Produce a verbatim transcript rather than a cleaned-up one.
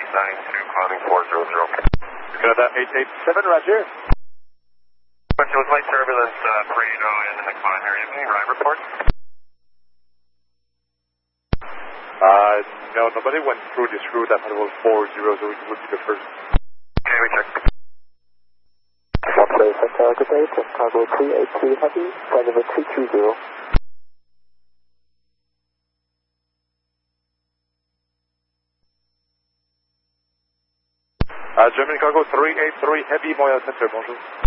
nine two, climbing four zero zero. Got that eight eight seven, roger. Question, was light turbulence uh, for you know, in the climb area? Any ride report? Uh, no, nobody went through this route at level four zero, so it would be the first. Okay, we check. Foxtrot, Central, good day, Jet Cargo three eight three Heavy, flight number two two zero. Uh, German Cargo three eight three Heavy, Montréal Center, bonjour.